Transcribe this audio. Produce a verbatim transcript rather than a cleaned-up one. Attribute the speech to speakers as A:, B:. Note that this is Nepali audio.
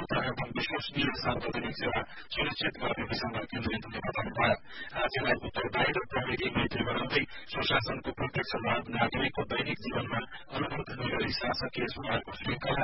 A: स्वतन्त्र एवं विश्वसनीय सार्वजनिक सेवा सुनिश्चित गर्ने दिशामा केन्द्रित हुने बताउनुभयो। आजलाई उत्तरदायी र प्रविधि मैत्री बनाउँदै सुशासनको प्रत्यक्ष लाभ नागरिकको दैनिक जीवनमा अनुभूत हुने गरी शासकीय सुधारको श्रृंखला